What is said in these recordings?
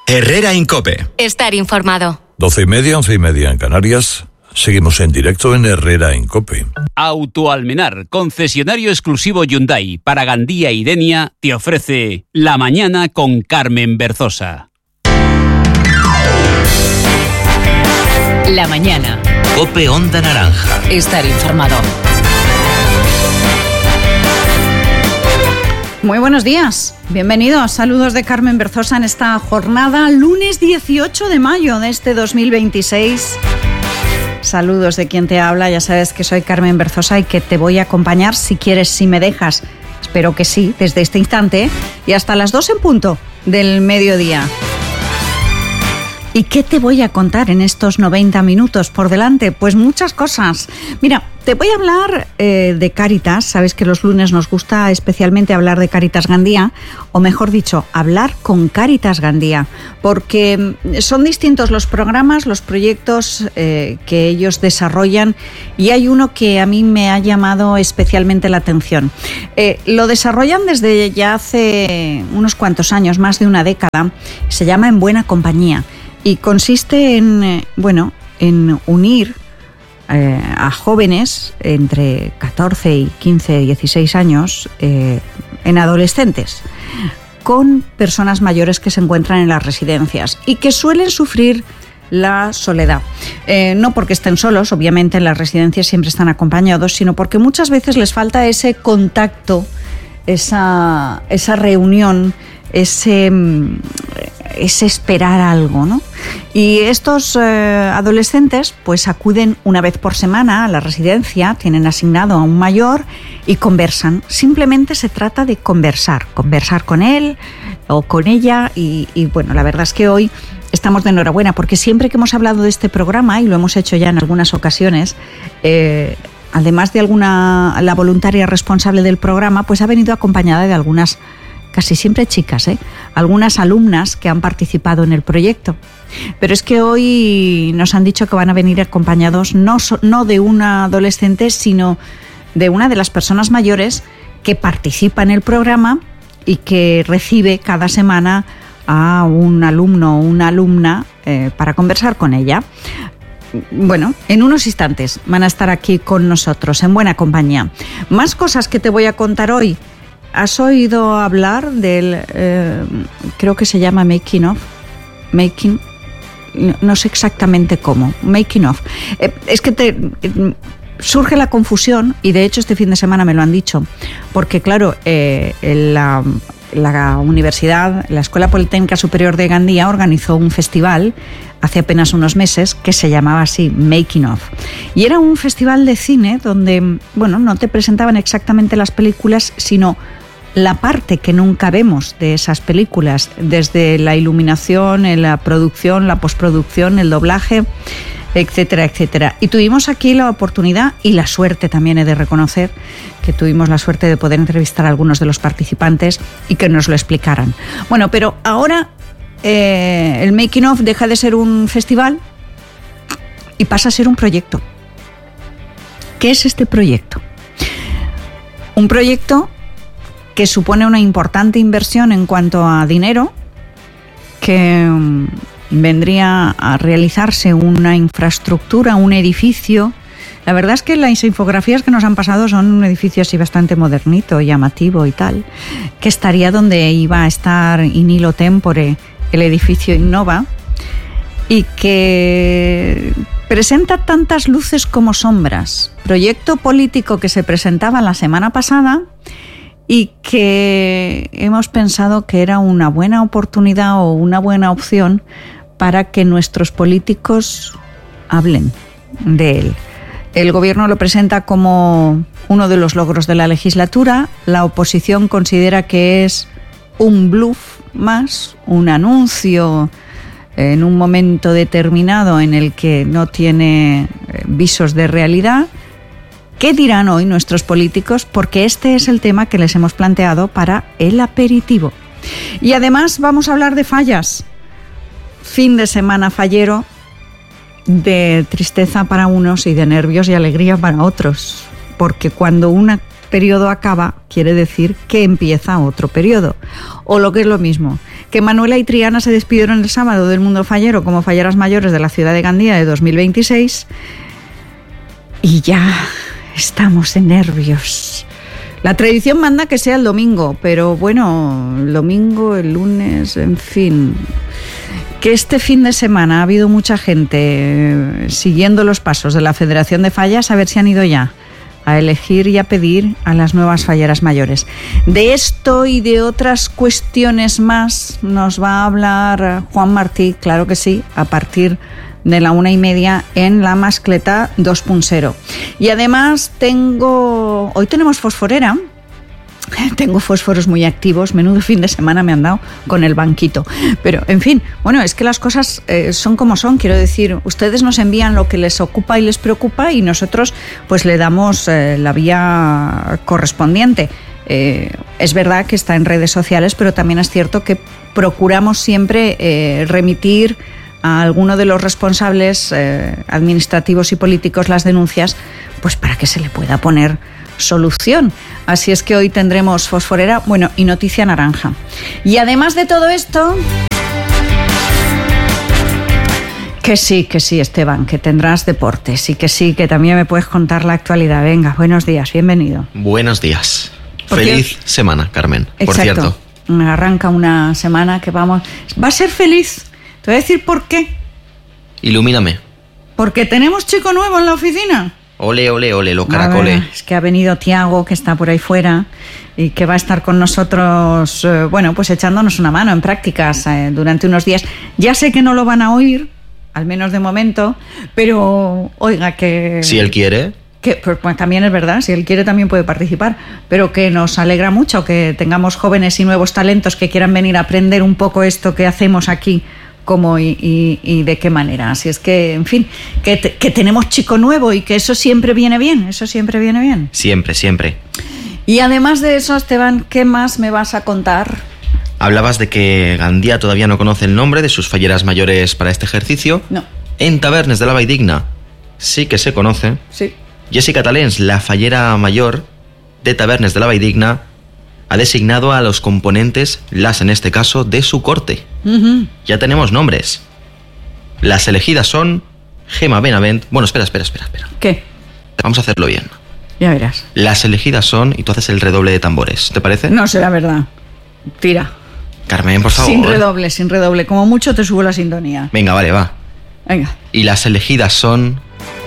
Herrera Incope. Estar informado. 12:30, 11:30 en Canarias. Seguimos en directo en Herrera Incope. Autoalmenar, concesionario exclusivo Hyundai para Gandía y Denia, te ofrece La Mañana con Carmen Berzosa. La mañana. Cope Onda Naranja. Estar informado. Muy buenos días, bienvenidos, saludos de Carmen Berzosa en esta jornada, lunes 18 de mayo de este 2026. Saludos de quien te habla, ya sabes que soy Carmen Berzosa y que te voy a acompañar si quieres, si me dejas. Espero que sí, desde este instante y hasta las 2 en punto del mediodía. ¿Y qué te voy a contar en estos 90 minutos por delante? Pues muchas cosas. Mira, te voy a hablar de Cáritas. Sabes que los lunes nos gusta especialmente hablar de Cáritas Gandía, o mejor dicho, hablar con Cáritas Gandía, porque son distintos los programas, los proyectos que ellos desarrollan, y hay uno que a mí me ha llamado especialmente la atención. Lo desarrollan desde ya hace unos cuantos años, más de una década. Se llama En Buena Compañía. Y consiste en unir a jóvenes entre 14 y 15, 16 años, en adolescentes, con personas mayores que se encuentran en las residencias y que suelen sufrir la soledad. No porque estén solos, obviamente en las residencias siempre están acompañados, sino porque muchas veces les falta ese contacto, esa reunión, ese esperar algo, ¿no? Y estos adolescentes pues acuden una vez por semana a la residencia, tienen asignado a un mayor y conversan. Simplemente se trata de conversar con él o con ella y bueno, la verdad es que hoy estamos de enhorabuena porque siempre que hemos hablado de este programa, y lo hemos hecho ya en algunas ocasiones, además de la voluntaria responsable del programa, pues ha venido acompañada de algunas, casi siempre chicas, algunas alumnas que han participado en el proyecto. Pero es que hoy nos han dicho que van a venir acompañados no de una adolescente, sino de una de las personas mayores que participa en el programa y que recibe cada semana a un alumno o una alumna para conversar con ella. Bueno, en unos instantes van a estar aquí con nosotros, en Buena Compañía. Más cosas que te voy a contar hoy. ¿Has oído hablar del, creo que se llama Making of? No sé exactamente cómo. Making of. Es que surge la confusión, y de hecho este fin de semana me lo han dicho, porque claro, la universidad, la Escuela Politécnica Superior de Gandía organizó un festival hace apenas unos meses que se llamaba así, Making of. Y era un festival de cine donde, bueno, no te presentaban exactamente las películas, sino la parte que nunca vemos de esas películas, desde la iluminación, la producción, la postproducción, el doblaje, etcétera, etcétera. Y tuvimos aquí la oportunidad y la suerte, también he de reconocer, que tuvimos la suerte de poder entrevistar a algunos de los participantes y que nos lo explicaran. Bueno, pero ahora el Making of deja de ser un festival y pasa a ser un proyecto. ¿Qué es este proyecto? Un proyecto que supone una importante inversión en cuanto a dinero, que vendría a realizarse una infraestructura, un edificio. La verdad es que las infografías que nos han pasado son un edificio así bastante modernito, llamativo y tal, que estaría donde iba a estar in illo tempore el edificio Innova, y que presenta tantas luces como sombras. Proyecto político que se presentaba la semana pasada y que hemos pensado que era una buena oportunidad o una buena opción para que nuestros políticos hablen de él. El gobierno lo presenta como uno de los logros de la legislatura. La oposición considera que es un bluff más, un anuncio en un momento determinado en el que no tiene visos de realidad. ¿Qué dirán hoy nuestros políticos? Porque este es el tema que les hemos planteado para el aperitivo. Y además vamos a hablar de fallas. Fin de semana fallero, de tristeza para unos y de nervios y alegría para otros. Porque cuando un periodo acaba, quiere decir que empieza otro periodo. O lo que es lo mismo, que Manuela y Triana se despidieron el sábado del mundo fallero como falleras mayores de la ciudad de Gandía de 2026 y ya estamos en nervios. La tradición manda que sea el domingo, pero bueno, el domingo, el lunes, en fin. Que este fin de semana ha habido mucha gente siguiendo los pasos de la Federación de Fallas, a ver si han ido ya a elegir y a pedir a las nuevas falleras mayores. De esto y de otras cuestiones más nos va a hablar Juan Martí, claro que sí, a partir de la 1:30 en La Mascleta 2.0. Y además hoy tenemos fosforera. Tengo fósforos muy activos, menudo fin de semana me han dado con el banquito. Pero, en fin, bueno, es que las cosas son como son, quiero decir, ustedes nos envían lo que les ocupa y les preocupa y nosotros pues le damos la vía correspondiente. Es verdad que está en redes sociales, pero también es cierto que procuramos siempre remitir a alguno de los responsables administrativos y políticos las denuncias, pues para que se le pueda poner solución. Así es que hoy tendremos fosforera, bueno, y noticia naranja. Y además de todo esto, que sí, Esteban, que tendrás deportes y que sí, que también me puedes contar la actualidad. Venga, buenos días, bienvenido. Buenos días. Feliz semana, Carmen. Exacto. Por cierto. Arranca una semana que va a ser feliz. Te voy a decir por qué. Ilumíname. Porque tenemos chico nuevo en la oficina. Ole, ole, ole, los caracoles. Es que ha venido Tiago, que está por ahí fuera, y que va a estar con nosotros, bueno, pues echándonos una mano en prácticas durante unos días. Ya sé que no lo van a oír, al menos de momento, pero, oiga, que... Si él quiere... Que, pues también es verdad, si él quiere también puede participar, pero que nos alegra mucho que tengamos jóvenes y nuevos talentos que quieran venir a aprender un poco esto que hacemos aquí, cómo y de qué manera. Así es que, en fin, que tenemos chico nuevo y que eso siempre viene bien, Siempre, siempre. Y además de eso, Esteban, ¿qué más me vas a contar? Hablabas de que Gandía todavía no conoce el nombre de sus falleras mayores para este ejercicio. No. En Tavernes de la Valldigna sí que se conoce. Sí. Jessica Talens, la fallera mayor de Tavernes de la Valldigna, ha designado a los componentes, en este caso, de su corte. Uh-huh. Ya tenemos nombres. Las elegidas son Gema Benavent... Bueno, espera. ¿Qué? Vamos a hacerlo bien. Ya verás. Las elegidas son... Y tú haces el redoble de tambores, ¿te parece? No será verdad. Tira. Carmen, por favor. Sin redoble. Como mucho te subo la sintonía. Venga, vale, va. Venga. Y las elegidas son...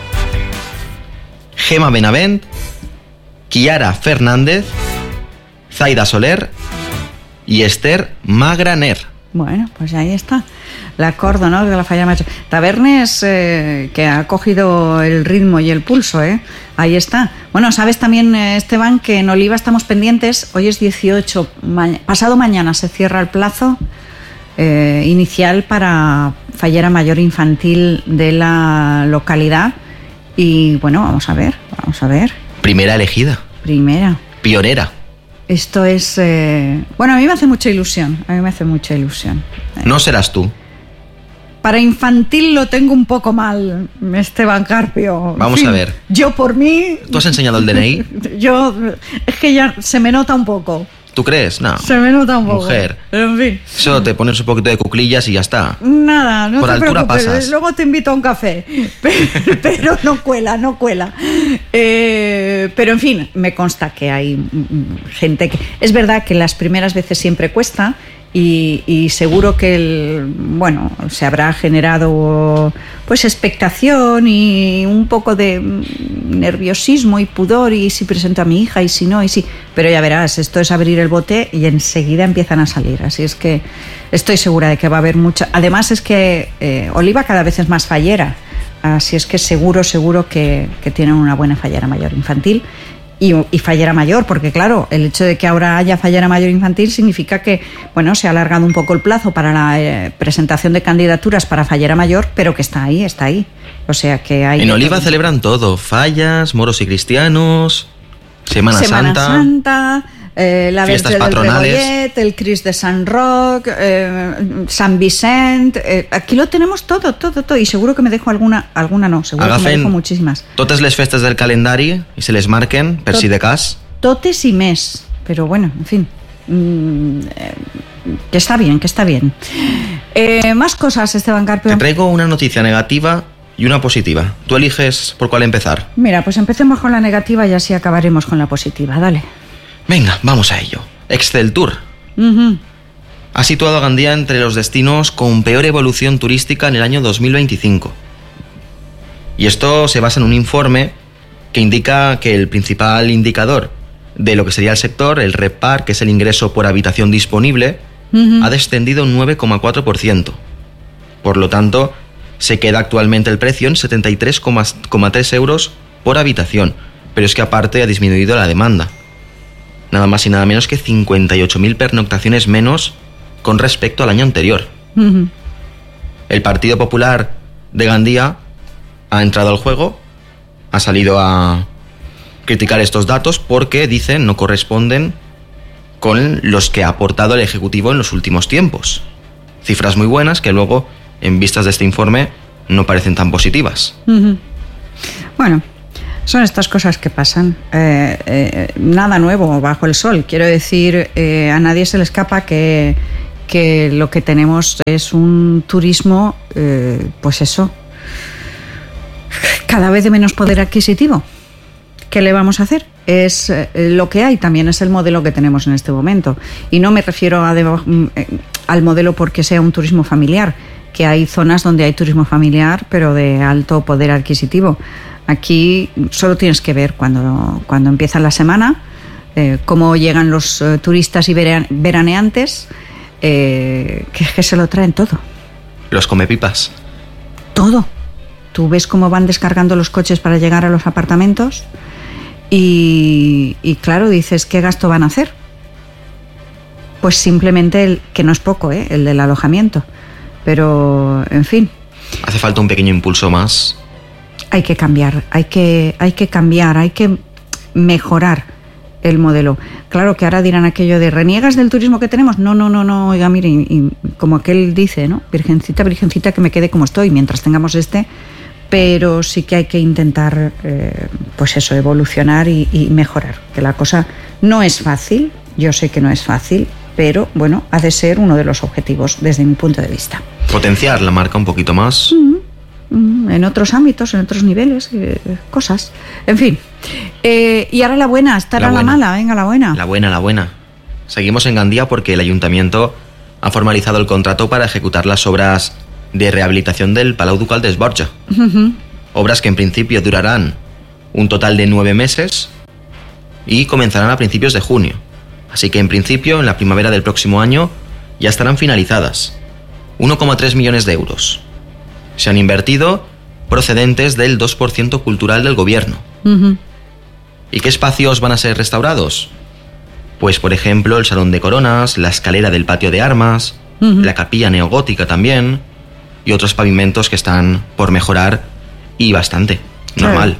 Gema Benavent, Kiara Fernández, Zaida Soler y Esther Magraner. Bueno, pues ahí está. La acordo, ¿no?, de la falla mayor. Tavernes, que ha cogido el ritmo y el pulso, ¿eh? Ahí está. Bueno, sabes también, Esteban, que en Oliva estamos pendientes. Hoy es 18. Pasado mañana se cierra el plazo inicial para fallera mayor infantil de la localidad. Y bueno, vamos a ver. Primera elegida. Pionera. Esto es... Bueno, a mí me hace mucha ilusión. No serás tú. Para infantil lo tengo un poco mal, Esteban Carpio. Vamos a ver. Yo por mí... ¿Tú has enseñado el DNI? Es que ya se me nota un poco. ¿Tú crees? No. Se me nota un poco. Mujer. En fin. Eso te pones un poquito de cuclillas y ya está. Nada, no por te altura preocupes. pasas. Luego te invito a un café. Pero no cuela. Pero en fin, me consta que hay gente que... Es verdad que las primeras veces siempre cuesta y seguro que se habrá generado pues expectación y un poco de nerviosismo y pudor, y si presento a mi hija y si no, y si... Pero ya verás, esto es abrir el bote y enseguida empiezan a salir, así es que estoy segura de que va a haber mucha... Además es que Oliva cada vez es más fallera, así es que seguro que tienen una buena fallera mayor infantil y fallera mayor, porque claro, el hecho de que ahora haya fallera mayor infantil significa que, bueno, se ha alargado un poco el plazo para la presentación de candidaturas para fallera mayor, pero que está ahí. O sea que hay... En Oliva celebran todo, fallas, moros y cristianos, Semana Santa, la fiestas Verge patronales, del Rebollet, el Cris de San Roc, San Vicent, aquí lo tenemos todo, y seguro que me dejo alguna no, seguro que me dejo muchísimas. Totes les festes del calendari i se les marquen, per si de cas. Totes i més, però bueno, en fin, que está bien, que está bien. Más cosas, Esteban Carpio. Te traigo una noticia negativa y una positiva. Tú eliges por cuál empezar. Mira, pues empecemos con la negativa y así acabaremos con la positiva. Dale. Venga, vamos a ello. Exceltour ha situado a Gandía entre los destinos con peor evolución turística en el año 2025. Y esto se basa en un informe que indica que el principal indicador de lo que sería el sector, el RevPAR, que es el ingreso por habitación disponible, ha descendido un 9,4%. Por lo tanto, se queda actualmente el precio en 73,3 euros por habitación. Pero es que aparte ha disminuido la demanda. Nada más y nada menos que 58.000 pernoctaciones menos con respecto al año anterior. El Partido Popular de Gandía ha entrado al juego, ha salido a criticar estos datos porque, dicen, no corresponden con los que ha aportado el Ejecutivo en los últimos tiempos. Cifras muy buenas que luego, en vistas de este informe, no parecen tan positivas. Bueno, son estas cosas que pasan. Nada nuevo bajo el sol. Quiero decir, a nadie se le escapa que lo que tenemos es un turismo, pues eso, cada vez de menos poder adquisitivo. ¿Qué le vamos a hacer? Es lo que hay, también es el modelo que tenemos en este momento. Y no me refiero al modelo porque sea un turismo familiar, que hay zonas donde hay turismo familiar, pero de alto poder adquisitivo. Aquí solo tienes que ver cuando empieza la semana, cómo llegan los turistas y veraneantes, que se lo traen todo. Los comepipas. Todo. Tú ves cómo van descargando los coches para llegar a los apartamentos y claro, dices, ¿qué gasto van a hacer? Pues simplemente que no es poco, el del alojamiento. Pero, en fin. Hace falta un pequeño impulso más. Hay que cambiar, hay que cambiar, hay que mejorar el modelo. Claro que ahora dirán aquello de ¿reniegas del turismo que tenemos? No, oiga, mire, y como aquel dice, ¿no? Virgencita, virgencita, que me quede como estoy mientras tengamos pero sí que hay que intentar, pues eso, evolucionar y mejorar. Que la cosa no es fácil, yo sé que no es fácil, pero bueno, ha de ser uno de los objetivos desde mi punto de vista. Potenciar la marca un poquito más. En otros ámbitos, en otros niveles, cosas. En fin. Y ahora la buena, estará la mala. Venga, la buena. La buena. Seguimos en Gandía porque el Ayuntamiento ha formalizado el contrato para ejecutar las obras de rehabilitación del Palau Ducal d'Esborja. Obras que en principio durarán un total de 9 meses y comenzarán a principios de junio. Así que en principio, en la primavera del próximo año, ya estarán finalizadas. 1,3 millones de euros. Se han invertido procedentes del 2% cultural del gobierno. ¿Y qué espacios van a ser restaurados? Pues, por ejemplo, el Salón de Coronas, la escalera del patio de armas, la capilla neogótica también, y otros pavimentos que están por mejorar, y bastante. Normal.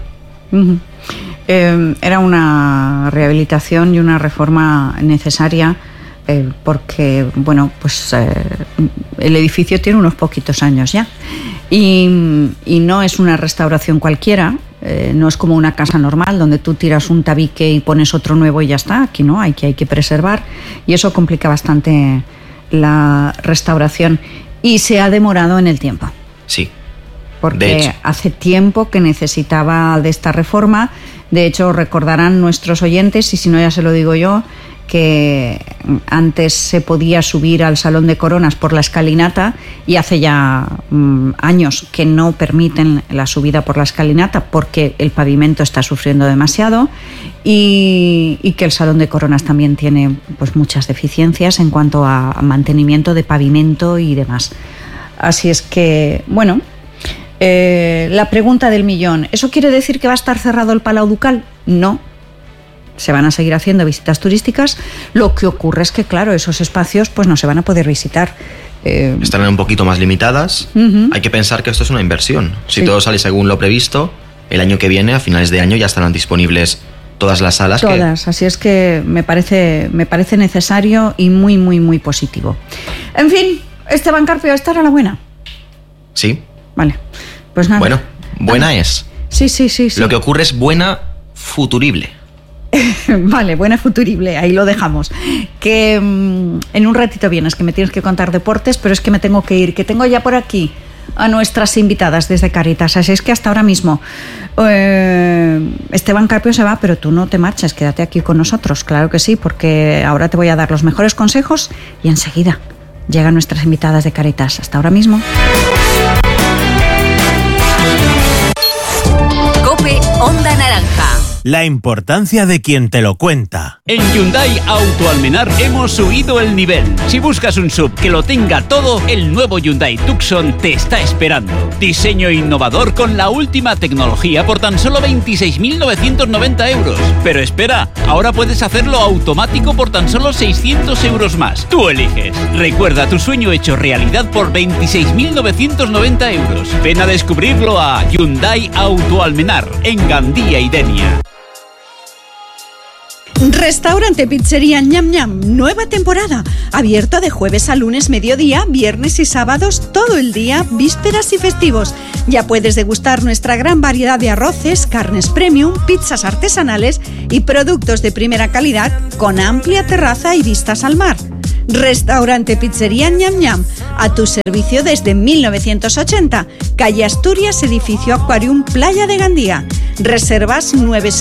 Era una rehabilitación y una reforma necesaria porque, bueno, pues el edificio tiene unos poquitos años ya y no es una restauración cualquiera, no es como una casa normal donde tú tiras un tabique y pones otro nuevo y ya está. Aquí no, hay que preservar y eso complica bastante la restauración y se ha demorado en el tiempo. Sí. Porque hace tiempo que necesitaba de esta reforma. De hecho, recordarán nuestros oyentes, y si no ya se lo digo yo, que antes se podía subir al Salón de Coronas por la escalinata y hace ya años que no permiten la subida por la escalinata porque el pavimento está sufriendo demasiado y que el Salón de Coronas también tiene pues muchas deficiencias en cuanto a mantenimiento de pavimento y demás. Así es que, bueno, la pregunta del millón, ¿eso quiere decir que va a estar cerrado el Palau Ducal? No. Se van a seguir haciendo visitas turísticas. Lo que ocurre es que, claro, esos espacios pues no se van a poder visitar. Estarán un poquito más limitadas. Hay que pensar que esto es una inversión. Si todo sale según lo previsto, el año que viene, a finales de año, ya estarán disponibles todas las salas. Todas, así es que me parece necesario y muy, muy, muy positivo. En fin, Esteban Carpio, ¿esta era la buena? Sí. Vale, pues nada. Bueno, buena es. Sí. Lo que ocurre es buena futurible. Vale, buena futurible, ahí lo dejamos. Que en un ratito vienes, que me tienes que contar deportes, pero es que me tengo que ir, que tengo ya por aquí a nuestras invitadas desde Cáritas. Así es que hasta ahora mismo Esteban Carpio se va, pero tú no te marches, quédate aquí con nosotros, claro que sí, porque ahora te voy a dar los mejores consejos y enseguida llegan nuestras invitadas de Cáritas. Hasta ahora mismo. COPE Onda Naranja. La importancia de quien te lo cuenta. En Hyundai Auto Almenar hemos subido el nivel. Si buscas un SUV que lo tenga todo, el nuevo Hyundai Tucson te está esperando. Diseño innovador con la última tecnología por tan solo 26.990 euros. Pero espera, ahora puedes hacerlo automático por tan solo 600 euros más. Tú eliges. Recuerda tu sueño hecho realidad por 26.990 euros. Ven a descubrirlo a Hyundai Auto Almenar, en Gandía y Denia. Restaurante Pizzería Ñam Ñam, nueva temporada, abierto de jueves a lunes mediodía, viernes y sábados todo el día, vísperas y festivos. Ya puedes degustar nuestra gran variedad de arroces, carnes premium, pizzas artesanales y productos de primera calidad con amplia terraza y vistas al mar. Restaurante Pizzería Ñam Ñam, a tu servicio desde 1980, calle Asturias, edificio Aquarium, Playa de Gandía. Reservas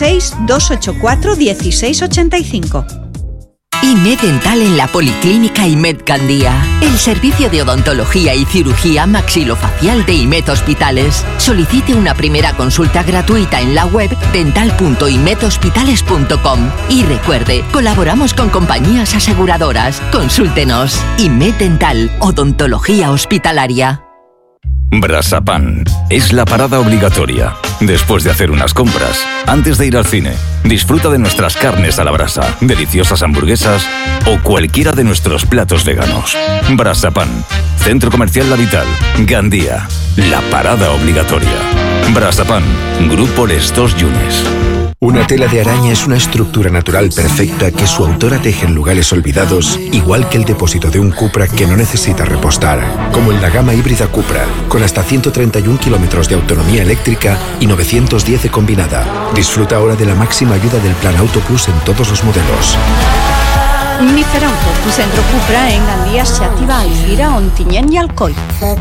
96-284-1685. IMED Dental en la Policlínica IMED Gandía. El servicio de odontología y cirugía maxilofacial de IMED Hospitales. Solicite una primera consulta gratuita en la web dental.imedhospitales.com. Y recuerde, colaboramos con compañías aseguradoras. Consúltenos. IMED Dental, odontología hospitalaria. Brasapan es la parada obligatoria. Después de hacer unas compras, antes de ir al cine, disfruta de nuestras carnes a la brasa, deliciosas hamburguesas o cualquiera de nuestros platos veganos. Brasapan, Centro Comercial La Vital, Gandía, la parada obligatoria. Brasapan, Grupo Les Dos Yunes. Una tela de araña es una estructura natural perfecta que su autora teje en lugares olvidados, igual que el depósito de un Cupra que no necesita repostar, como en la gama híbrida Cupra, con hasta 131 kilómetros de autonomía eléctrica y 910 de combinada. Disfruta ahora de la máxima ayuda del Plan Auto Plus en todos los modelos. Miferauto, tu centro Cupra en Gandía, Xàtiva, Alfira, Ontinyent y Alcoi.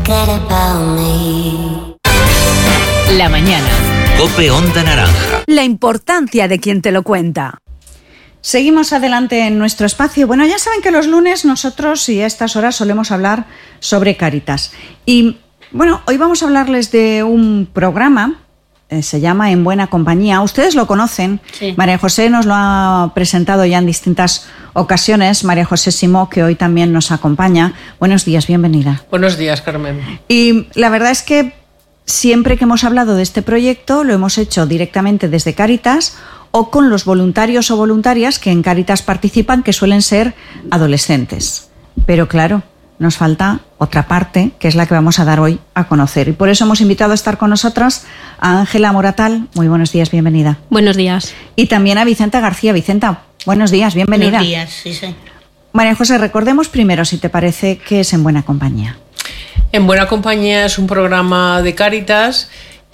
La mañana. COPE Onda Naranja. La importancia de quien te lo cuenta. Seguimos adelante en nuestro espacio. Bueno, ya saben que los lunes nosotros y a estas horas solemos hablar sobre Cáritas. Y bueno, hoy vamos a hablarles de un programa, se llama En Buena Compañía. Ustedes lo conocen. Sí. María José nos lo ha presentado ya en distintas ocasiones. María José Simó, que hoy también nos acompaña. Buenos días, bienvenida. Buenos días, Carmen. Y la verdad es que siempre que hemos hablado de este proyecto lo hemos hecho directamente desde Cáritas o con los voluntarios o voluntarias que en Cáritas participan, que suelen ser adolescentes. Pero claro, nos falta otra parte, que es la que vamos a dar hoy a conocer. Y por eso hemos invitado a estar con nosotras a Ángela Moratal. Muy buenos días, bienvenida. Buenos días. Y también a Vicenta García. Vicenta, buenos días, bienvenida. Buenos días, sí, sí. María José, recordemos primero, si te parece, qué es En Buena Compañía. En Buena Compañía es un programa de Cáritas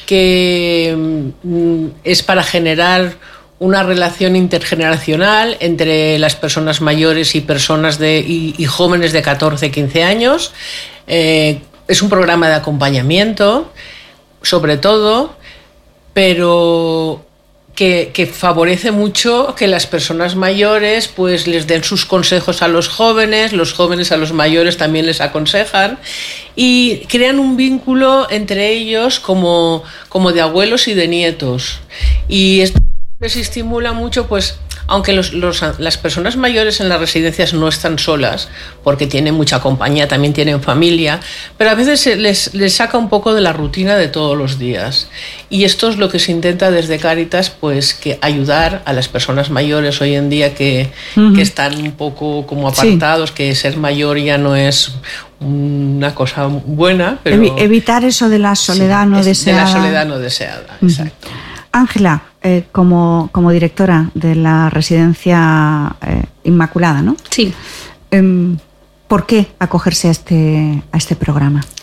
que es para generar una relación intergeneracional entre las personas mayores y personas y jóvenes de 14, 15 años. Es un programa de acompañamiento, sobre todo, pero que favorece mucho que las personas mayores pues les den sus consejos a los jóvenes a los mayores también les aconsejan y crean un vínculo entre ellos como de abuelos y de nietos. Y esto les estimula mucho, pues aunque las personas mayores en las residencias no están solas, porque tienen mucha compañía, también tienen familia, pero a veces les saca un poco de la rutina de todos los días. Y esto es lo que se intenta desde Cáritas, pues que ayudar a las personas mayores hoy en día que están un poco como apartados, sí. Que ser mayor ya no es una cosa buena, pero evitar eso de la soledad no deseada. De la soledad no deseada, exacto. Ángela, como directora de la residencia Inmaculada, ¿no? Sí. ¿Por qué acogerse a este programa?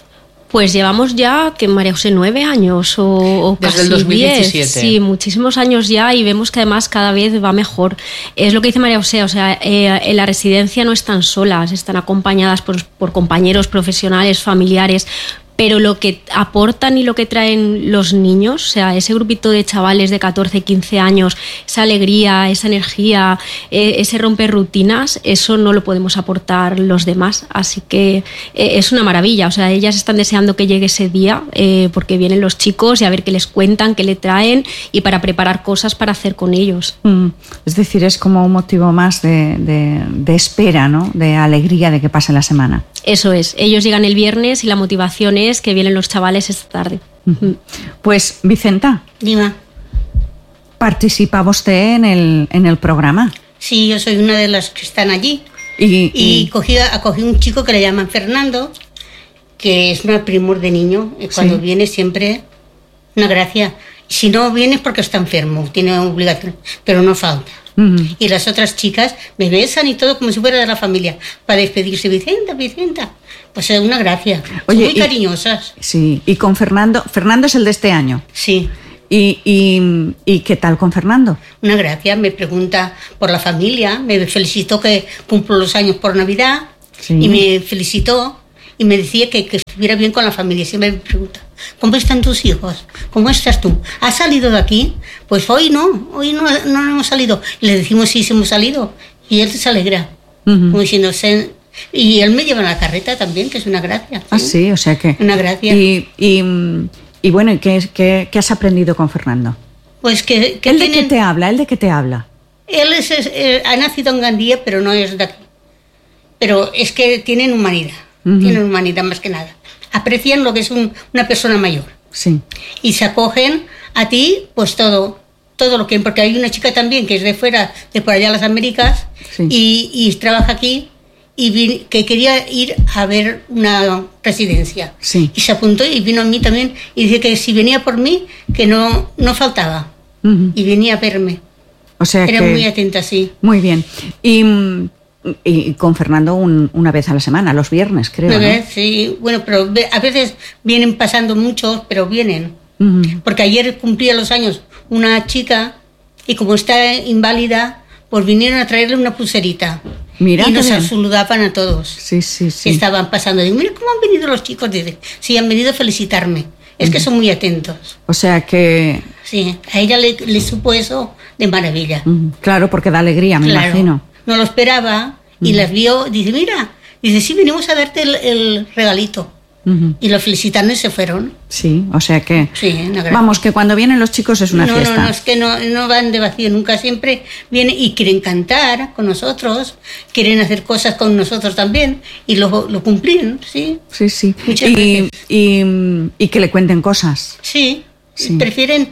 Pues llevamos ya, que María José, 9 años o desde casi el 2017. 10. Sí, muchísimos años ya, y vemos que además cada vez va mejor. Es lo que dice María José, o sea, en la residencia no están solas, están acompañadas por compañeros profesionales, familiares, pero lo que aportan y lo que traen los niños, o sea, ese grupito de chavales de 14, 15 años, esa alegría, esa energía, ese romper rutinas, eso no lo podemos aportar los demás. Así que es una maravilla. O sea, ellas están deseando que llegue ese día porque vienen los chicos y a ver qué les cuentan, qué le traen, y para preparar cosas para hacer con ellos. Es decir, es como un motivo más de espera, ¿no? De alegría de que pase la semana. Eso es. Ellos llegan el viernes y la motivación es que vienen los chavales esta tarde. Pues, Vicenta. Dime. ¿Participa usted en el programa? Sí, yo soy una de las que están allí. Y acogí un chico que le llaman Fernando, que es un primor de niño. Y cuando viene siempre, una gracia. Si no viene es porque está enfermo, tiene obligación, pero no falta. Y las otras chicas me besan y todo como si fuera de la familia, para despedirse. Vicenta. Pues es una gracia. Oye, son muy cariñosas. Sí, y con Fernando es el de este año. Sí. ¿Y qué tal con Fernando? Una gracia, me pregunta por la familia, me felicitó que cumplo los años por Navidad, y me felicitó y me decía que estuviera bien con la familia. Siempre me pregunta, ¿cómo están tus hijos? ¿Cómo estás tú? ¿Has salido de aquí? Pues hoy no hemos salido. Y le decimos sí hemos salido, y él se alegra, como diciendo, y él me lleva en la carreta también, que es una gracia. Ah, sí, o sea que... Una gracia. Y bueno, ¿y qué has aprendido con Fernando? Pues que ¿Él de qué te habla? Él ha nacido en Gandía, pero no es de aquí. Pero es que tienen humanidad. Tienen humanidad más que nada. Aprecian lo que es una persona mayor. Sí. Y se acogen a ti, pues todo lo que... Porque hay una chica también que es de fuera, de por allá las Américas, y trabaja aquí, y que quería ir a ver una residencia. Sí. Y se apuntó y vino a mí también, y dice que si venía por mí, que no faltaba. Y venía a verme. O sea, era muy atenta, sí. Muy bien. Y con Fernando una vez a la semana, los viernes, creo. ¿No? Sí, bueno, pero a veces vienen pasando muchos, pero vienen. Porque ayer cumplía los años una chica, y como está inválida, pues vinieron a traerle una pulserita. Mira, y nos saludaban a todos. Sí. Que estaban pasando. Digo, mira cómo han venido los chicos. Dice, sí, han venido a felicitarme. Es que son muy atentos. O sea que... Sí, a ella le supo eso de maravilla. Claro, porque da alegría, me imagino. No lo esperaba y las vio. Dice, mira, sí, venimos a darte el regalito. Y lo felicitaron y se fueron. Sí, o sea que... Sí, vamos, que cuando vienen los chicos es una fiesta. No, es que no van de vacío, nunca, siempre vienen y quieren cantar con nosotros, quieren hacer cosas con nosotros también, y lo cumplen, sí. Sí. Muchas veces. Y que le cuenten cosas. Sí. Prefieren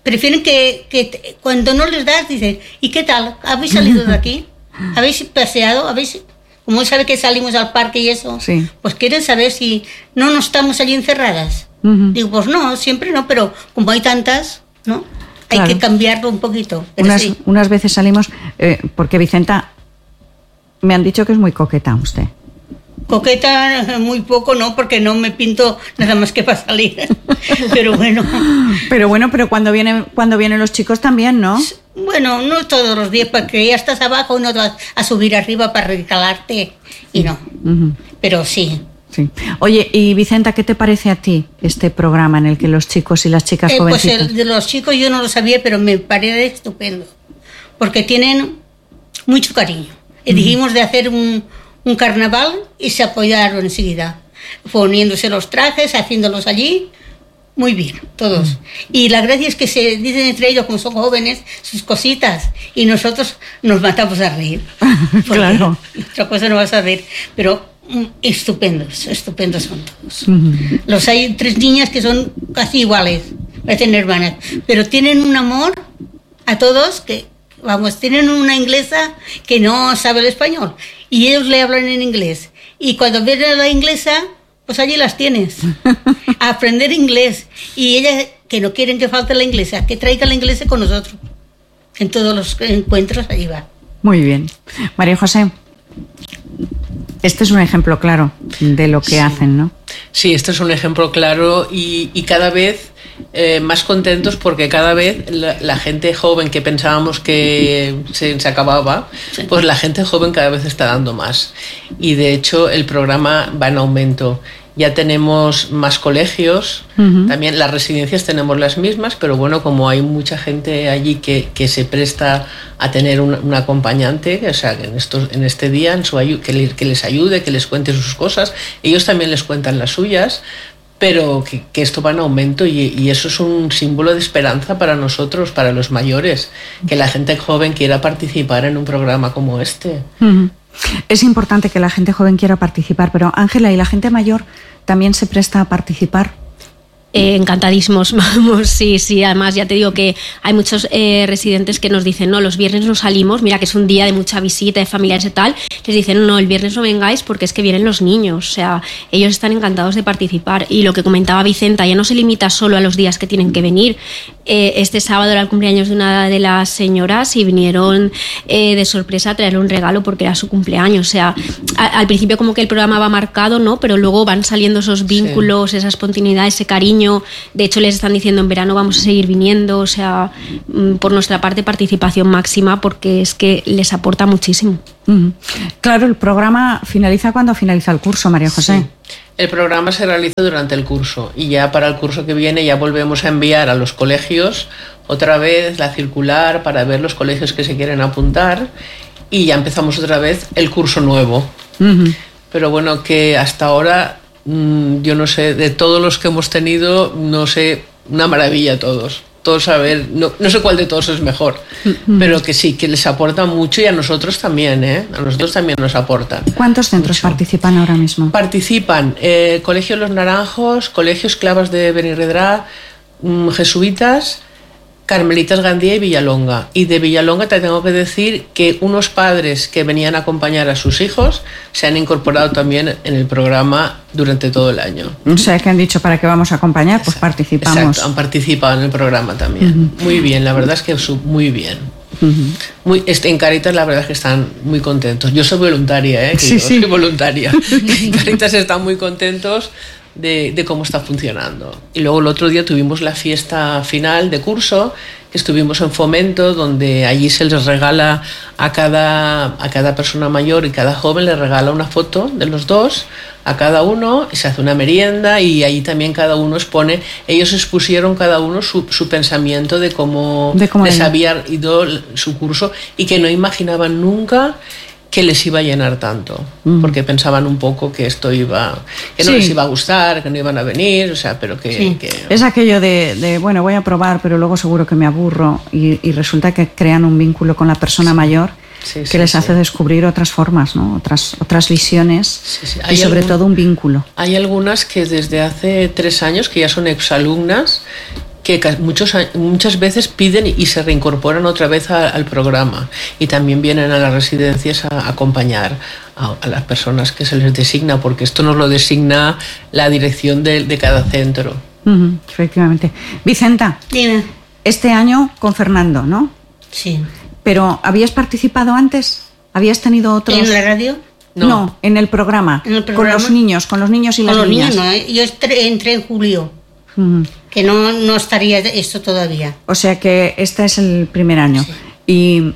que cuando no les das, dicen, ¿y qué tal? ¿Habéis salido de aquí? ¿Habéis paseado? Como sabe que salimos al parque y eso, pues quieren saber si no estamos allí encerradas. Digo, pues no, siempre no, pero como hay tantas, ¿no? Hay que cambiarlo un poquito. Unas veces salimos, porque Vicenta, me han dicho que es muy coqueta usted. Coqueta muy poco, no, porque no me pinto nada más que para salir. Pero bueno. Pero cuando vienen los chicos también, ¿no? Bueno, no todos los días, porque ya estás abajo y no te vas a subir arriba para recalarte. Y no. Pero sí. Oye, y Vicenta, ¿qué te parece a ti este programa en el que los chicos y las chicas jovencitas? Pues el de los chicos yo no lo sabía, pero me parece estupendo. Porque tienen mucho cariño. Y dijimos de hacer un carnaval y se apoyaron enseguida, poniéndose los trajes, haciéndolos allí, muy bien, todos. Y la gracia es que se dicen entre ellos, como son jóvenes, sus cositas, y nosotros nos matamos a reír. Claro. Otra cosa no vas a ver, pero estupendos son todos. Hay 3 niñas que son casi iguales, parecen hermanas, pero tienen un amor a todos que, vamos, tienen una inglesa que no sabe el español y ellos le hablan en inglés. Y cuando viene a la inglesa, pues allí las tienes. A aprender inglés. Y ellas que no quieren que falte la inglesa, que traiga la inglesa con nosotros. En todos los encuentros allí va. Muy bien. María José, este es un ejemplo claro de lo que hacen, ¿no? Sí, este es un ejemplo claro y cada vez más contentos porque cada vez la gente joven que pensábamos que se acababa, pues la gente joven cada vez está dando más. Y de hecho el programa va en aumento. Ya tenemos más colegios, también las residencias tenemos las mismas, pero bueno, como hay mucha gente allí que se presta a tener un acompañante, o sea, en este día que les ayude, que les cuente sus cosas, ellos también les cuentan las suyas, pero que esto va en aumento y eso es un símbolo de esperanza para nosotros, para los mayores, que la gente joven quiera participar en un programa como este. Es importante que la gente joven quiera participar, pero Ángela, ¿y la gente mayor también se presta a participar? Encantadísimos, vamos, sí, además ya te digo que hay muchos residentes que nos dicen, no, los viernes no salimos, mira que es un día de mucha visita de familiares y tal, les dicen, no, el viernes no vengáis porque es que vienen los niños, o sea, ellos están encantados de participar y lo que comentaba Vicenta, ya no se limita solo a los días que tienen que venir. Este sábado era el cumpleaños de una de las señoras y vinieron de sorpresa a traerle un regalo porque era su cumpleaños, o sea, al principio como que el programa va marcado, ¿no? Pero luego van saliendo esos vínculos, esa espontaneidad, ese cariño. De hecho les están diciendo en verano vamos a seguir viniendo, o sea, por nuestra parte participación máxima porque es que les aporta muchísimo. Claro, el programa finaliza cuando finaliza el curso, María José. Sí. El programa se realiza durante el curso y ya para el curso que viene ya volvemos a enviar a los colegios otra vez la circular para ver los colegios que se quieren apuntar y ya empezamos otra vez el curso nuevo. Pero bueno, que hasta ahora yo no sé, de todos los que hemos tenido, no sé, una maravilla todos. Todos a ver, no sé cuál de todos es mejor, pero que sí, que les aporta mucho y a nosotros también, a nosotros también nos aportan. ¿Cuántos centros participan ahora mismo? Participan Colegio Los Naranjos, Colegio Esclavas de Benirredrà, Jesuitas, Carmelitas Gandía y Villalonga. Y de Villalonga te tengo que decir que unos padres que venían a acompañar a sus hijos se han incorporado también en el programa durante todo el año. O sea, que han dicho para qué vamos a acompañar, pues participamos. Exacto, han participado en el programa también. Muy bien, la verdad es que muy bien. En Cáritas la verdad es que están muy contentos. Yo soy voluntaria, soy voluntaria. En Cáritas están muy contentos de cómo está funcionando. Y luego el otro día tuvimos la fiesta final de curso, que estuvimos en Fomento, donde allí se les regala a cada persona mayor y cada joven le regala una foto de los dos a cada uno, y se hace una merienda y allí también cada uno expone, ellos expusieron cada uno su pensamiento de cómo les había ido su curso y que no imaginaban nunca que les iba a llenar tanto, porque pensaban un poco que esto que no les iba a gustar, que no iban a venir, o sea, pero que es aquello de bueno, voy a probar, pero luego seguro que me aburro y resulta que crean un vínculo con la persona mayor que les hace descubrir otras formas, ¿no? otras visiones y sobre todo un vínculo. Hay algunas que desde hace 3 años que ya son exalumnas que muchas veces piden y se reincorporan otra vez al programa y también vienen a las residencias a acompañar a las personas que se les designa, porque esto nos lo designa la dirección de cada centro. Efectivamente. Vicenta, dime. Este año con Fernando, ¿no? Sí. ¿Pero habías participado antes? ¿Habías tenido otros? ¿En la radio? No, en el programa. ¿En el programa? Con los niños y las niñas. Con los niños, ¿no? Yo entré en julio. Que no estaría esto todavía. O sea que este es el primer año. Sí.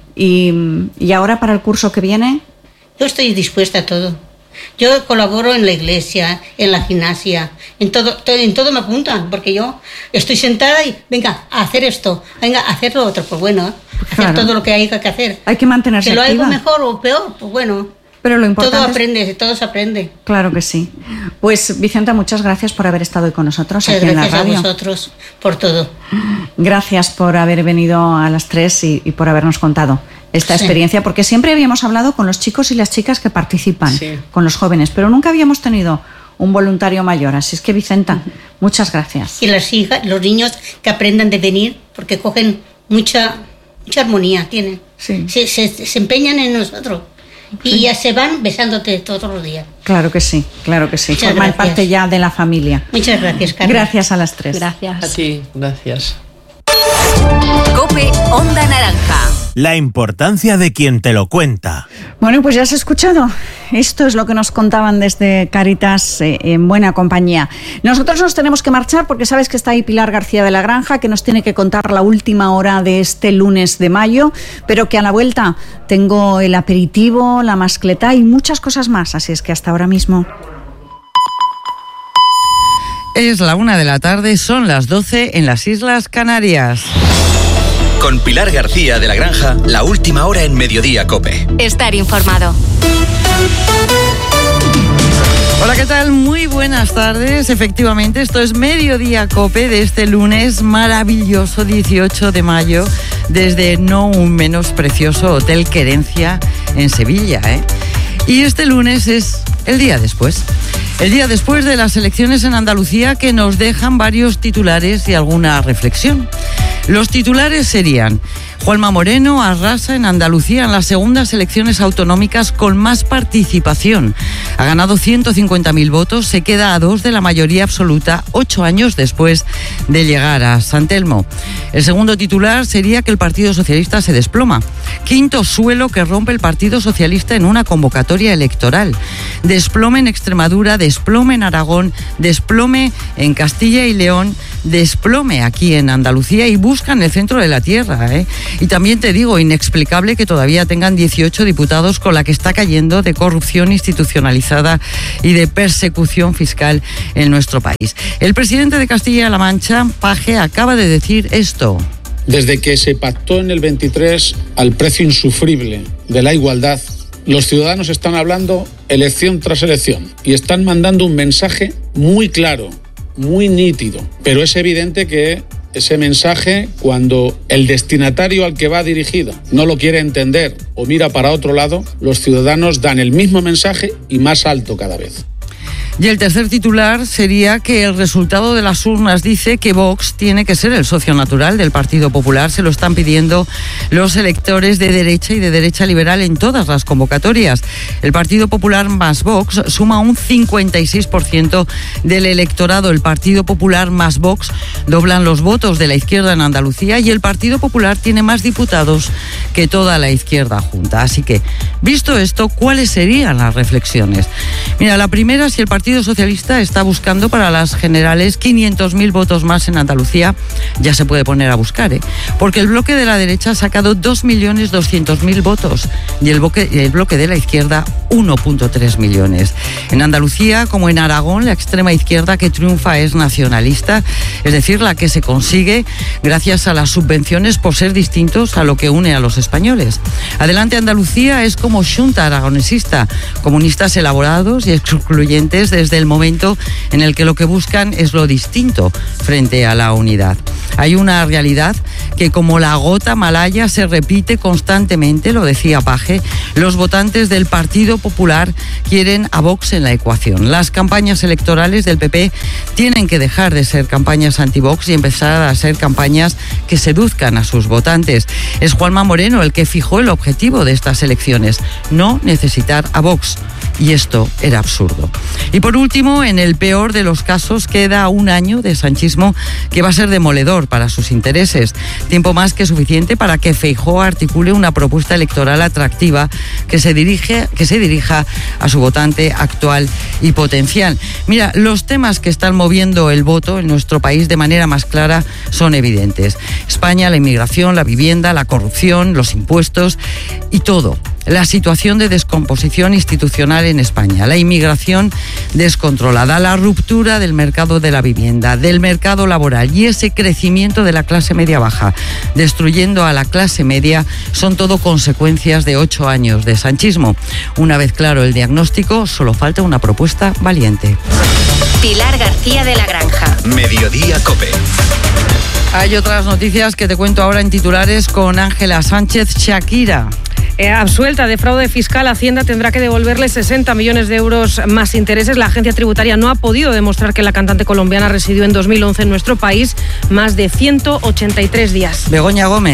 ¿Y ahora para el curso que viene? Yo estoy dispuesta a todo. Yo colaboro en la iglesia, en la gimnasia, en todo me apuntan, porque yo estoy sentada y venga, a hacer esto, venga, a hacer lo otro, pues bueno, hacer todo lo que hay que hacer. Hay que mantenerse activa. Que lo hago mejor o peor, pues bueno. Pero lo importante todo se aprende. Claro que sí. Pues Vicenta, muchas gracias por haber estado hoy con nosotros aquí en la radio. Gracias a vosotros por todo. Gracias por haber venido a las 3 y por habernos contado esta experiencia, porque siempre habíamos hablado con los chicos y las chicas que participan, con los jóvenes, pero nunca habíamos tenido un voluntario mayor. Así es que, Vicenta, muchas gracias. Y las hijas, los niños que aprendan de venir, porque cogen mucha armonía, tienen. Sí. Se empeñan en nosotros. Y ya se van besándote todos los días. Claro que sí, claro que sí. Muchas Forman gracias. parte ya de la familia. Muchas gracias, Carmen. Gracias a las 3. Gracias. A ti, gracias. COPE Onda Naranja. La importancia de quien te lo cuenta. Bueno, pues ya has escuchado. Esto es lo que nos contaban desde Cáritas en buena compañía. Nosotros nos tenemos que marchar porque sabes que está ahí Pilar García de la Granja, que nos tiene que contar la última hora de este lunes de mayo, pero que a la vuelta tengo el aperitivo, la mascletá y muchas cosas más. Así es que hasta ahora mismo. Es la 1:00 p.m, son las 12 en las Islas Canarias. Con Pilar García de la Granja, la última hora en Mediodía COPE. Estar informado. Hola, ¿qué tal? Muy buenas tardes. Efectivamente, esto es Mediodía COPE de este lunes maravilloso 18 de mayo desde no un menos precioso Hotel Querencia en Sevilla, Y este lunes es el día después. El día después de las elecciones en Andalucía, que nos dejan varios titulares y alguna reflexión. Los titulares serían: Juanma Moreno arrasa en Andalucía en las segundas elecciones autonómicas con más participación. Ha ganado 150.000 votos, se queda a 2 de la mayoría absoluta 8 años después de llegar a San Telmo. El segundo titular sería que el Partido Socialista se desploma. Quinto suelo que rompe el Partido Socialista en una convocatoria electoral. Desplome en Extremadura, desplome en Aragón, desplome en Castilla y León, desplome aquí en Andalucía y buscan el centro de la tierra, Y también te digo, inexplicable que todavía tengan 18 diputados con la que está cayendo de corrupción institucionalizada y de persecución fiscal en nuestro país. El presidente de Castilla-La Mancha, Paje, acaba de decir esto. Desde que se pactó en el 23 al precio insufrible de la igualdad, los ciudadanos están hablando elección tras elección y están mandando un mensaje muy claro, muy nítido, pero es evidente que ese mensaje, cuando el destinatario al que va dirigido no lo quiere entender o mira para otro lado, los ciudadanos dan el mismo mensaje y más alto cada vez. Y el tercer titular sería que el resultado de las urnas dice que Vox tiene que ser el socio natural del Partido Popular. Se lo están pidiendo los electores de derecha y de derecha liberal en todas las convocatorias. El Partido Popular más Vox suma un 56% del electorado. El Partido Popular más Vox doblan los votos de la izquierda en Andalucía y el Partido Popular tiene más diputados que toda la izquierda junta. Así que, visto esto, ¿cuáles serían las reflexiones? Mira, la primera, si el Partido Socialista está buscando para las generales 500.000 votos más en Andalucía, ya se puede poner a buscar, porque el bloque de la derecha ha sacado 2.200.000 votos y el bloque de la izquierda 1,3 millones. En Andalucía, como en Aragón, la extrema izquierda que triunfa es nacionalista, es decir, la que se consigue gracias a las subvenciones por ser distintos a lo que une a los españoles. Adelante Andalucía es como Xunta aragonesista, comunistas elaborados y excluyentes desde el momento en el que lo que buscan es lo distinto frente a la unidad. Hay una realidad que, como la gota malaya, se repite constantemente, lo decía Paje. Los votantes del Partido Popular quieren a Vox en la ecuación. Las campañas electorales del PP tienen que dejar de ser campañas anti-Vox y empezar a ser campañas que seduzcan a sus votantes. Es Juanma Moreno el que fijó el objetivo de estas elecciones: no necesitar a Vox. Y esto era absurdo. Y por último, en el peor de los casos, queda un año de sanchismo que va a ser demoledor para sus intereses. Tiempo más que suficiente para que Feijóo articule una propuesta electoral atractiva que se dirija a su votante actual y potencial. Mira, los temas que están moviendo el voto en nuestro país de manera más clara son evidentes. España, la inmigración, la vivienda, la corrupción, los impuestos y todo. La situación de descomposición institucional en España, la inmigración descontrolada, la ruptura del mercado de la vivienda, del mercado laboral y ese crecimiento de la clase media baja, destruyendo a la clase media, son todo consecuencias de 8 años de sanchismo. Una vez claro el diagnóstico, solo falta una propuesta valiente. Pilar García de la Granja. Mediodía COPE. Hay otras noticias que te cuento ahora en titulares con Ángela Sánchez. Shakira. Absuelta de fraude fiscal, Hacienda tendrá que devolverle 60 millones de euros más intereses. La agencia tributaria no ha podido demostrar que la cantante colombiana residió en 2011 en nuestro país más de 183 días. Begoña Gómez.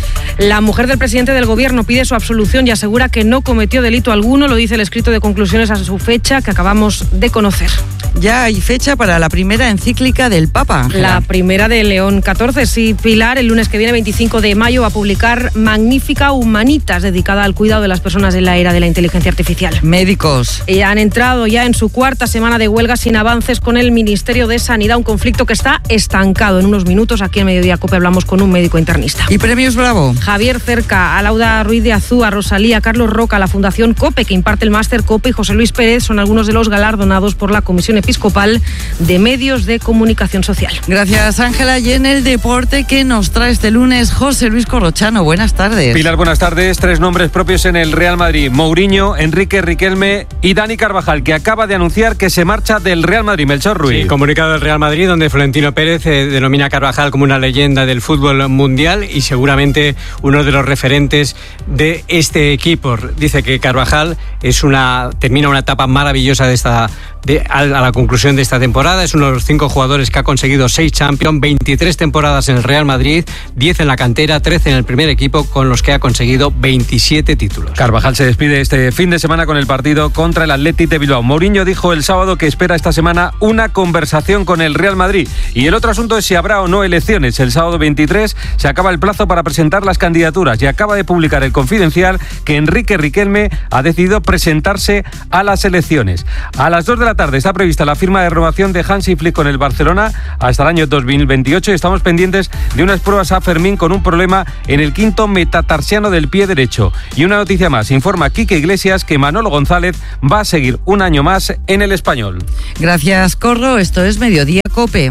La mujer del presidente del gobierno pide su absolución y asegura que no cometió delito alguno, lo dice el escrito de conclusiones a su fecha que acabamos de conocer. Ya hay fecha para la primera encíclica del Papa, Ángela. La primera de León XIV, sí. Pilar, el lunes que viene, 25 de mayo, va a publicar Magnífica Humanitas, dedicada al cuidado de las personas en la era de la inteligencia artificial. Médicos. Han entrado ya en su cuarta semana de huelga sin avances con el Ministerio de Sanidad, un conflicto que está estancado. En unos minutos, aquí en Mediodía Cope, hablamos con un médico internista. ¿Y premios Bravo? Javier Cerca, a Lauda Ruiz de Azúa, Rosalía, Carlos Roca, la Fundación COPE, que imparte el máster COPE, y José Luis Pérez son algunos de los galardonados por la Comisión Episcopal de Medios de Comunicación Social. Gracias, Ángela. Y en el deporte, ¿qué nos trae este lunes José Luis Corrochano? Buenas tardes. Pilar, buenas tardes. 3 nombres propios en el Real Madrid: Mourinho, Enrique Riquelme y Dani Carvajal, que acaba de anunciar que se marcha del Real Madrid. Melchor Ruiz. Sí, comunicado del Real Madrid, donde Florentino Pérez denomina a Carvajal como una leyenda del fútbol mundial y seguramente uno de los referentes de este equipo. Dice que Carvajal termina una etapa maravillosa a la conclusión de esta temporada. Es uno de los 5 jugadores que ha conseguido 6 Champions, 23 temporadas en el Real Madrid, 10 en la cantera, 13 en el primer equipo, con los que ha conseguido 27 títulos. Carvajal se despide este fin de semana con el partido contra el Athletic de Bilbao. Mourinho dijo el sábado que espera esta semana una conversación con el Real Madrid. Y el otro asunto es si habrá o no elecciones. El sábado 23 se acaba el plazo para presentar las candidaturas y acaba de publicar el Confidencial que Enrique Riquelme ha decidido presentarse a las elecciones. A las 2 de la tarde está prevista la firma de renovación de Hansi Flick con el Barcelona hasta el año 2028 y estamos pendientes de unas pruebas a Fermín con un problema en el quinto metatarsiano del pie derecho. Y una noticia más, informa Quique Iglesias que Manolo González va a seguir un año más en el Español. Gracias, Corro. Esto es Mediodía Cope.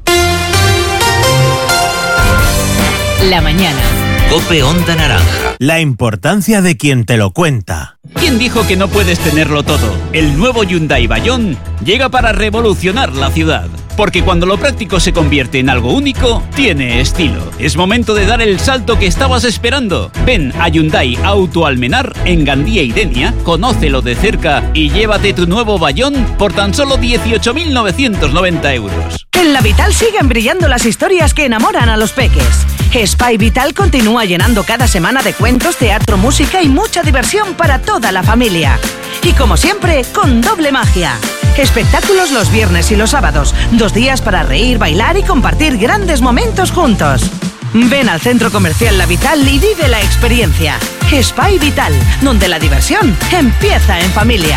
La mañana. Cope Onda Naranja. La importancia de quien te lo cuenta. ¿Quién dijo que no puedes tenerlo todo? El nuevo Hyundai Bayon llega para revolucionar la ciudad. Porque cuando lo práctico se convierte en algo único, tiene estilo. Es momento de dar el salto que estabas esperando. Ven a Hyundai Auto Almenar en Gandía y Denia, conócelo de cerca y llévate tu nuevo Bayon por tan solo 18.990 euros. En la Vital siguen brillando las historias que enamoran a los peques. Spy Vital continúa llenando cada semana de cuentos, teatro, música y mucha diversión para toda la familia. Y como siempre, con doble magia. Espectáculos los viernes y los sábados. 2 días para reír, bailar y compartir grandes momentos juntos. Ven al Centro Comercial La Vital y vive la experiencia. Spy Vital, donde la diversión empieza en familia.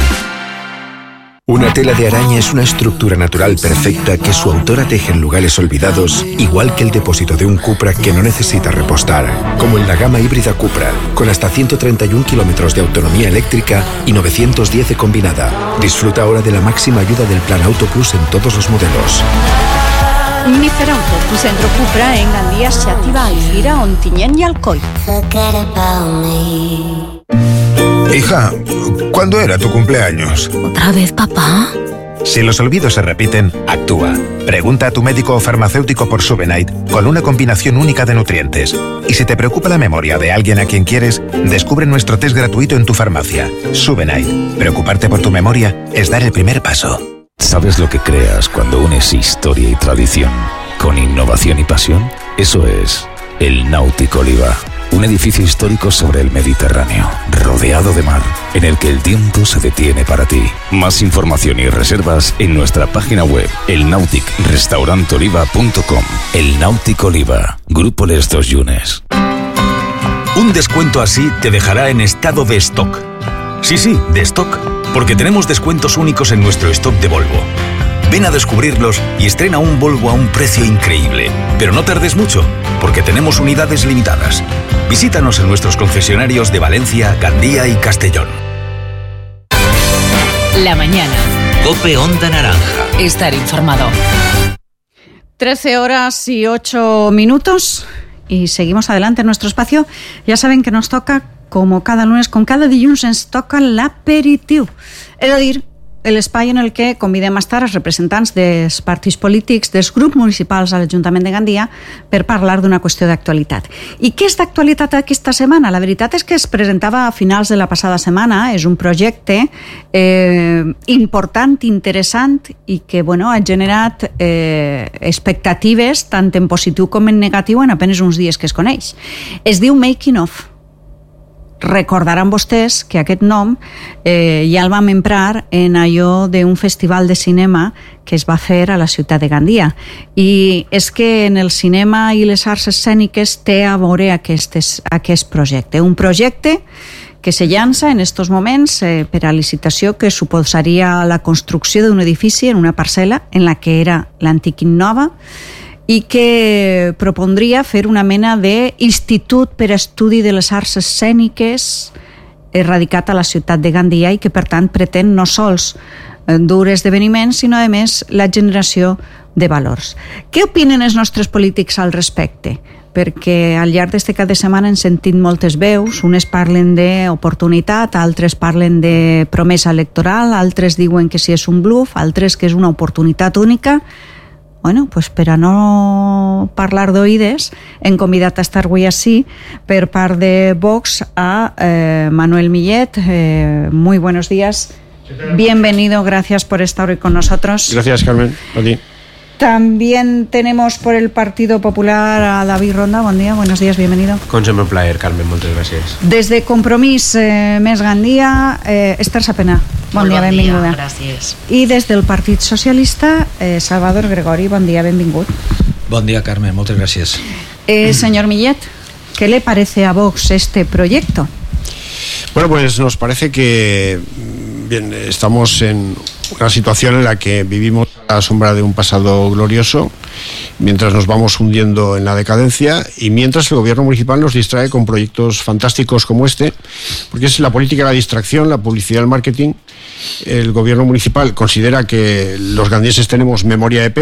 Una tela de araña es una estructura natural perfecta que su autora teje en lugares olvidados, igual que el depósito de un Cupra que no necesita repostar, como en la gama híbrida Cupra, con hasta 131 kilómetros de autonomía eléctrica y 910 de combinada. Disfruta ahora de la máxima ayuda del Plan Auto Plus en todos los modelos. Miferauto, tu centro Cupra en Gandía, Xàtiva, Alfira, Ontinyent y Alcoi. Hija, ¿cuándo era tu cumpleaños? ¿Otra vez, papá? Si los olvidos se repiten, actúa. Pregunta a tu médico o farmacéutico por Subenite, con una combinación única de nutrientes. Y si te preocupa la memoria de alguien a quien quieres, descubre nuestro test gratuito en tu farmacia. Subenite. Preocuparte por tu memoria es dar el primer paso. ¿Sabes lo que creas cuando unes historia y tradición con innovación y pasión? Eso es el Náutico Oliva. Un edificio histórico sobre el Mediterráneo, rodeado de mar, en el que el tiempo se detiene para ti. Más información y reservas en nuestra página web, elnauticrestaurantoliva.com. El Náutico Oliva, Grupo Les Dos Yunes. Un descuento así te dejará en estado de stock. Sí, de stock, porque tenemos descuentos únicos en nuestro stock de Volvo. Ven a descubrirlos y estrena un Volvo a un precio increíble. Pero no tardes mucho, porque tenemos unidades limitadas. Visítanos en nuestros concesionarios de Valencia, Gandía y Castellón. La mañana. Cope Onda Naranja. Estar informado. 13:08 y seguimos adelante en nuestro espacio. Ya saben que nos toca, como cada lunes, con cada dilluns ens toca l'aperitiu. És a dir, l'espai en el que convidem a estar els representants dels partits polítics, dels grups municipals a l'Ajuntament de Gandia per parlar d'una qüestió d'actualitat. I què és d'actualitat aquesta setmana? La veritat és que es presentava a finals de la passada setmana, és un projecte important, interessant i que ha generat expectatives tant en positiu com en negatiu en apenas uns dies que es coneix. Es diu Making of. Recordaran vostès que aquest nom ja el vam emprar en allò d'un festival de cinema que es va fer a la ciutat de Gandia. I és que en el cinema i les arts escèniques té a veure aquest projecte. Un projecte que se llança en estos moments per a licitació, que suposaria la construcció d'un edifici en una parcel·la en la que era l'antic Innova, i que propondria fer una mena d'institut per a estudi de les arts escèniques radicat a la ciutat de Gandia i que per tant pretén no sols dur esdeveniments sinó a més la generació de valors. Què opinen els nostres polítics al respecte? Perquè al llarg d'aquest cap de setmana hem sentit moltes veus, unes parlen d'oportunitat, altres parlen de promesa electoral, altres diuen que si és un bluff, altres que és una oportunitat única. Bueno, pues per a no parlar d'oïdes, hem convidat a estar avui així per part de Vox a Manuel Millet. Muy buenos días. Bienvenido, gracias por estar hoy con nosotros. Gracias, Carmen. A ti. También tenemos por el Partido Popular a David Ronda. Buen día, buenos días, bienvenido. Con sempre un plaer, Carmen, moltes gràcies. Des de Compromís Més Gandia, Esther Sapena. Bon dia, benvinguda. Gràcies. I des del Partit Socialista, Salvador Gregori. Bon dia, benvingut. Bon dia, Carmen, moltes gràcies. Señor Millet, ¿qué le parece a Vox este proyecto? Bueno, pues nos parece que bien, estamos en una situación en la que vivimos a la sombra de un pasado glorioso, mientras nos vamos hundiendo en la decadencia y mientras el gobierno municipal nos distrae con proyectos fantásticos como este, porque es la política de la distracción, la publicidad, el marketing. El gobierno municipal considera que los gandienses tenemos memoria de pez.